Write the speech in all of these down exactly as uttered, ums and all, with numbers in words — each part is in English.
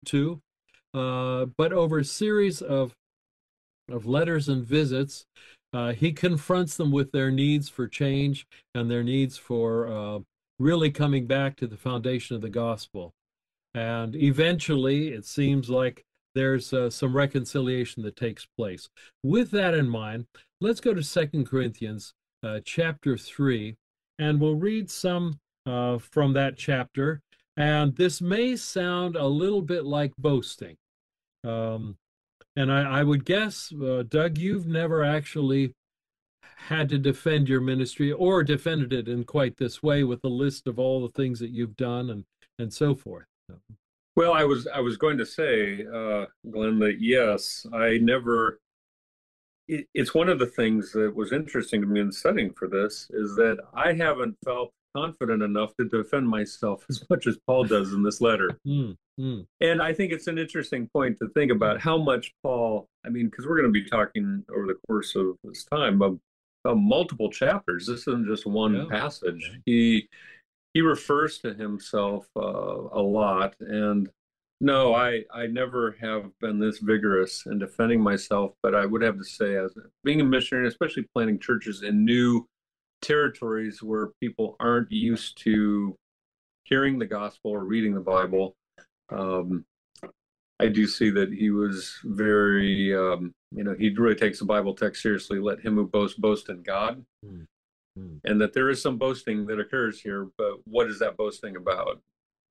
two, uh, but over a series of of letters and visits, uh, he confronts them with their needs for change and their needs for uh, really coming back to the foundation of the gospel. And eventually, it seems like there's uh, some reconciliation that takes place. With that in mind, let's go to Second Corinthians uh, chapter three, and we'll read some uh, from that chapter. And this may sound a little bit like boasting. Um, and I, I would guess, uh, Doug, you've never actually had to defend your ministry or defended it in quite this way with a list of all the things that you've done and, and so forth. Well, I was I was going to say, uh, Glenn, that yes, I never. It, it's one of the things that was interesting to me in studying for this is that I haven't felt confident enough to defend myself as much as Paul does in this letter. Mm, mm. And I think it's an interesting point to think about how much Paul, I mean, because we're going to be talking over the course of this time of, of multiple chapters. This isn't just one Yeah. passage. Yeah. He he refers to himself uh, a lot. And no, I, I never have been this vigorous in defending myself, but I would have to say, as being a missionary, especially planting churches in new territories where people aren't used to hearing the gospel or reading the Bible, um, I do see that he was very, um, you know, he really takes the Bible text seriously. Let him who boasts boast in God. Mm. And that there is some boasting that occurs here, but what is that boasting about?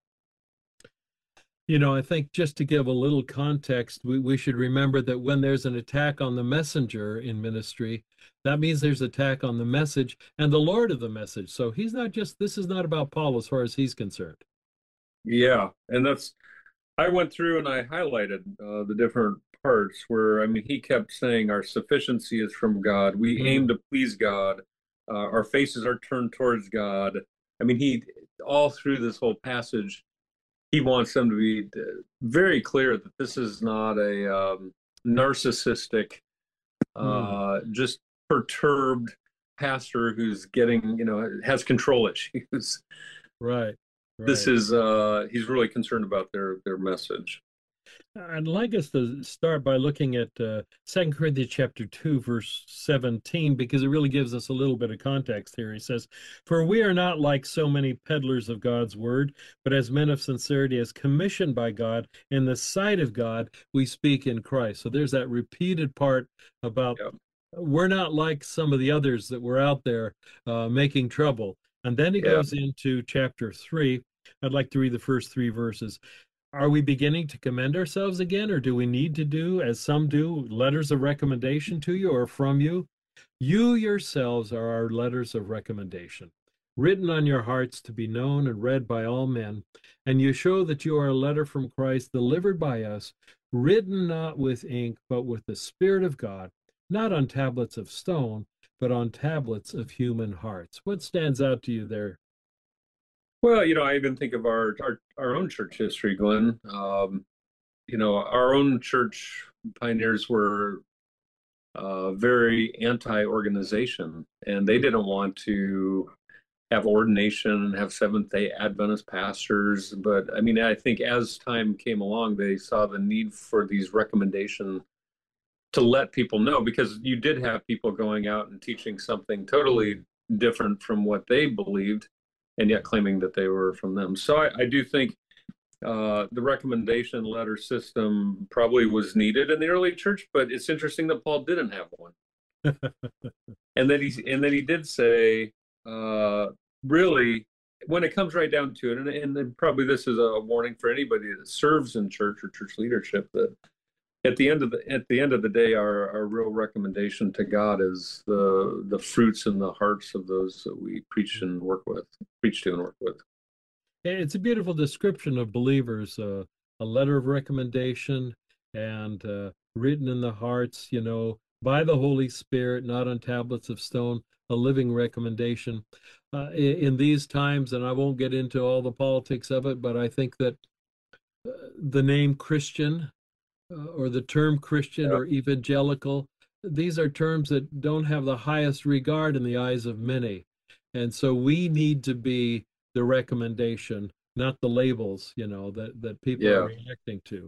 You know, I think just to give a little context, we, we should remember that when there's an attack on the messenger in ministry, that means there's attack on the message and the Lord of the message. So he's not just, this is not about Paul as far as he's concerned. Yeah, and that's, I went through and I highlighted uh, the different parts where, I mean, he kept saying our sufficiency is from God. We mm. aim to please God. Uh, our faces are turned towards God. I mean, he, all through this whole passage, he wants them to be very clear that this is not a um, narcissistic, uh, mm. just perturbed pastor who's getting, you know, has control issues. Right. Right. This is, uh, he's really concerned about their, their message. I'd like us to start by looking at uh, Second Corinthians chapter two, verse seventeen, because it really gives us a little bit of context here. He says, "For we are not like so many peddlers of God's word, but as men of sincerity, as commissioned by God, in the sight of God, we speak in Christ." So there's that repeated part about yep. we're not like some of the others that were out there uh, making trouble. And then he yep. goes into chapter three. I'd like to read the first three verses. "Are we beginning to commend ourselves again, or do we need to do, as some do, letters of recommendation to you or from you? You yourselves are our letters of recommendation, written on your hearts to be known and read by all men. And you show that you are a letter from Christ, delivered by us, written not with ink, but with the Spirit of God, not on tablets of stone, but on tablets of human hearts." What stands out to you there? Well, you know, I even think of our our, our own church history, Glenn. Um, you know, our own church pioneers were uh, very anti-organization, and they didn't want to have ordination, have Seventh-day Adventist pastors. But I mean, I think as time came along, they saw the need for these recommendations to let people know, because you did have people going out and teaching something totally different from what they believed, and yet claiming that they were from them. So I, I do think uh, the recommendation letter system probably was needed in the early church, but it's interesting that Paul didn't have one. and then he and then he did say, uh, really, when it comes right down to it, and, and probably this is a warning for anybody that serves in church or church leadership, that at the end of the at the end of the day, our, our real recommendation to God is the the fruits in the hearts of those that we preach and work with, preach to and work with. It's a beautiful description of believers, uh, a letter of recommendation, and uh, written in the hearts, you know, by the Holy Spirit, not on tablets of stone, a living recommendation. Uh, in, in these times, and I won't get into all the politics of it, but I think that uh, the name Christian, Uh, or the term Christian yeah. or evangelical, these are terms that don't have the highest regard in the eyes of many. And so we need to be the recommendation, not the labels, you know, that, that people yeah. are reacting to.